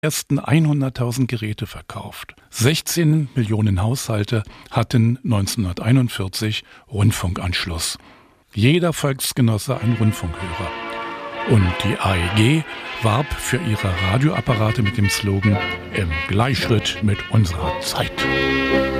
ersten 100.000 Geräte verkauft. 16 Millionen Haushalte hatten 1941 Rundfunkanschluss. Jeder Volksgenosse ein Rundfunkhörer. Und die AEG warb für ihre Radioapparate mit dem Slogan „Im Gleichschritt mit unserer Zeit“.